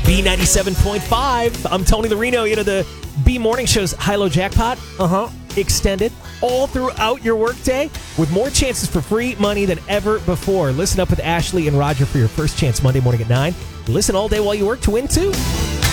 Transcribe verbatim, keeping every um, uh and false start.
B ninety-seven point five. I'm Tony the Reno. You know, the B Morning Show's high-low jackpot. Uh-huh. Extended all throughout your workday with more chances for free money than ever before. Listen up with Ashley and Roger for your first chance Monday morning at nine. Listen all day while you work to win, too.